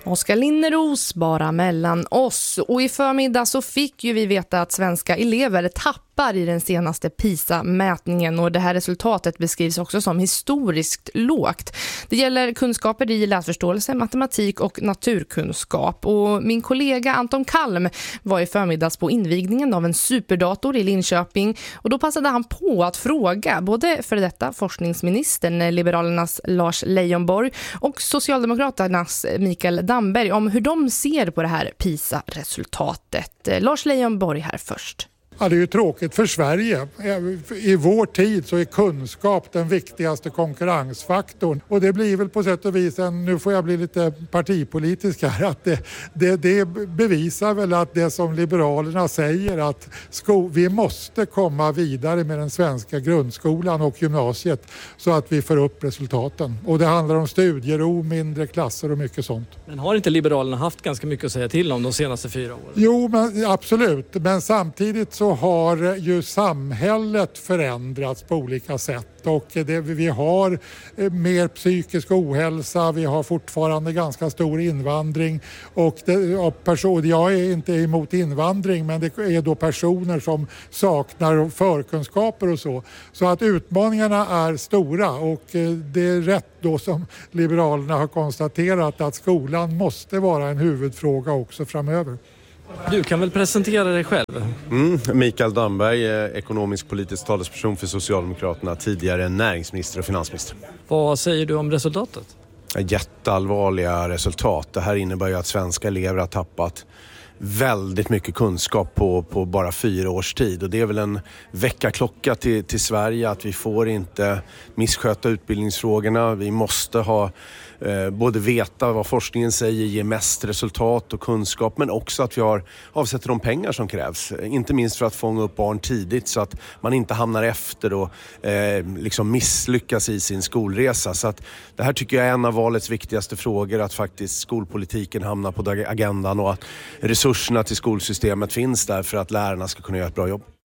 Oskar Linneros bara mellan oss. Och i förmiddag så fick ju vi veta att svenska elever tappar i den senaste PISA-mätningen, och det här resultatet beskrivs också som historiskt lågt. Det gäller kunskaper i läsförståelse, matematik och naturkunskap. Och min kollega Anton Kalm var i förmiddags på invigningen av en superdator i Linköping, och då passade han på att fråga både för detta forskningsministern, Liberalernas Lars Leijonborg, och Socialdemokraternas Mikael Damberg om hur de ser på det här PISA-resultatet. Lars Leijonborg här först. Ja, det är ju tråkigt för Sverige. I vår tid så är kunskap den viktigaste konkurrensfaktorn. Och det blir väl på sätt och vis, nu får jag bli lite partipolitisk här, att det bevisar väl att det som Liberalerna säger, att vi måste komma vidare med den svenska grundskolan och gymnasiet så att vi får upp resultaten. Och det handlar om studiero, mindre klasser och mycket sånt. Men har inte Liberalerna haft ganska mycket att säga till om de senaste 4 åren? Jo, men, absolut. Men samtidigt så har ju samhället förändrats på olika sätt, och vi har mer psykisk ohälsa, vi har fortfarande ganska stor invandring, och jag är inte emot invandring, men det är då personer som saknar förkunskaper och så att utmaningarna är stora, och det är rätt då som Liberalerna har konstaterat att skolan måste vara en huvudfråga också framöver. Du kan väl presentera dig själv? Mikael Damberg, ekonomisk politisk talesperson för Socialdemokraterna, tidigare näringsminister och finansminister. Vad säger du om resultatet? Jätteallvarliga resultat. Det här innebär ju att svenska elever har tappat väldigt mycket kunskap på bara 4 års tid, och det är väl en väckarklocka till Sverige att vi får inte missköta utbildningsfrågorna. Vi måste ha både veta vad forskningen säger ger mest resultat och kunskap, men också att vi avsätter de pengar som krävs, inte minst för att fånga upp barn tidigt så att man inte hamnar efter och liksom misslyckas i sin skolresa. Så att det här tycker jag är en av valets viktigaste frågor, att faktiskt skolpolitiken hamnar på agendan och att resurserna till skolsystemet finns där för att lärarna ska kunna göra ett bra jobb.